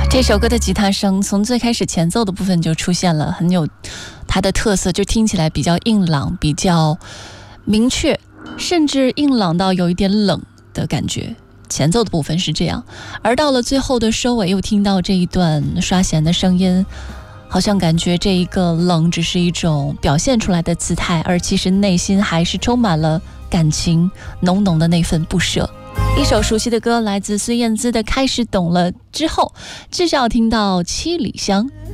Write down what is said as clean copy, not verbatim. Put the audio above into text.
这首歌的吉他声从最开始前奏的部分就出现了，很有它的特色，就听起来比较硬朗，比较明确，甚至硬朗到有一点冷的感觉。前奏的部分是这样，而到了最后的收尾，又听到这一段刷弦的声音，好像感觉这一个冷只是一种表现出来的姿态，而其实内心还是充满了感情，浓浓的那份不舍。一首熟悉的歌来自孙燕姿的《开始懂了》之后，至少听到七里香。